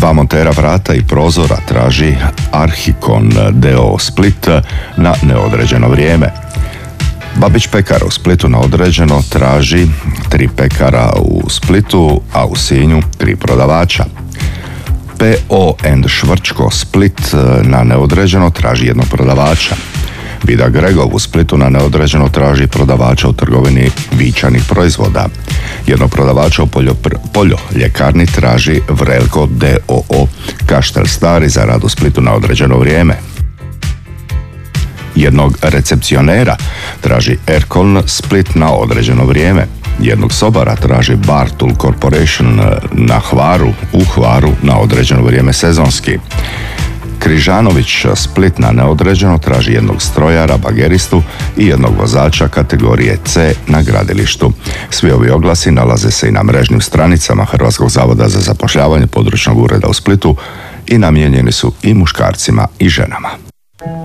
2 montera vrata i prozora traži Arhikon d.o.o. Split na neodređeno vrijeme. Babić pekara u Splitu na određeno traži 3 pekara u Splitu, a u Sinju 3 prodavača. P.O. Švrčko Split na neodređeno traži 1 prodavača. Vida Gregov u Splitu na neodređeno traži prodavača u trgovini vičanih proizvoda. 1 prodavača u poljo ljekarni traži Vrelko d.o.o. Kaštel Stari za rad u Splitu na određeno vrijeme. 1 recepcionera traži Erkon Split na određeno vrijeme. 1 sobara traži Bartul Corporation na Hvaru, u Hvaru na određeno vrijeme sezonski. Križanović Split na neodređeno traži 1 strojara, bageristu i 1 vozača kategorije C na gradilištu. Svi ovi oglasi nalaze se i na mrežnim stranicama Hrvatskog zavoda za zapošljavanje područnog ureda u Splitu i namijenjeni su i muškarcima i ženama.